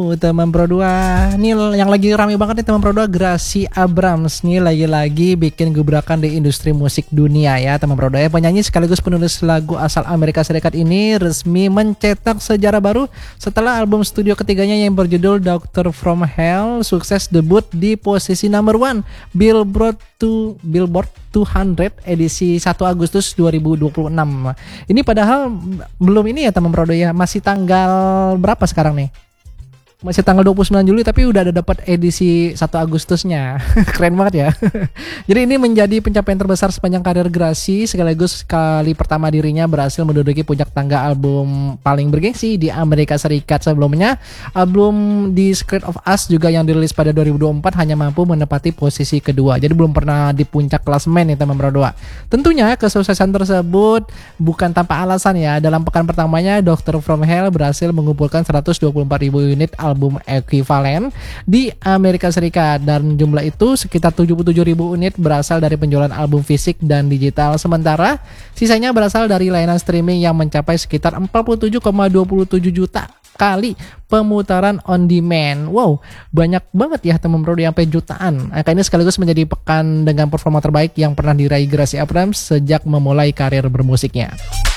Teman Pro 2 nih yang lagi rame banget nih teman Pro 2, Gracie Abrams nih lagi-lagi bikin gebrakan di industri musik dunia ya teman Pro 2 ya. Penyanyi sekaligus penulis lagu asal Amerika Serikat ini resmi mencetak sejarah baru setelah album studio ketiganya yang berjudul Doctor From Hell sukses debut di posisi number 1 Billboard 200 edisi 1 Agustus 2026. Ini padahal belum ini ya teman Pro 2 ya, masih tanggal berapa sekarang nih? Masih tanggal 29 Juli tapi udah ada dapat edisi 1 Agustusnya. Keren banget ya. Jadi ini menjadi pencapaian terbesar sepanjang karir Gracie, sekaligus kali pertama dirinya berhasil menduduki puncak tangga album paling bergengsi di Amerika Serikat. Sebelumnya album The Secret of Us juga yang dirilis pada 2024 hanya mampu menempati posisi kedua. Jadi belum pernah di puncak klasemen nih teman Pro 2. Tentunya kesuksesan tersebut bukan tanpa alasan ya. Dalam pekan pertamanya Doctor From Hell berhasil mengumpulkan 124.000 unit album ekuivalen di Amerika Serikat, dan jumlah itu sekitar 77.000 unit berasal dari penjualan album fisik dan digital, sementara sisanya berasal dari layanan streaming yang mencapai sekitar 47,27 juta kali pemutaran on demand. Wow, banyak banget ya teman Pro sampai jutaan. Angka ini sekaligus menjadi pekan dengan performa terbaik yang pernah diraih Gracie Abrams sejak memulai karir bermusiknya.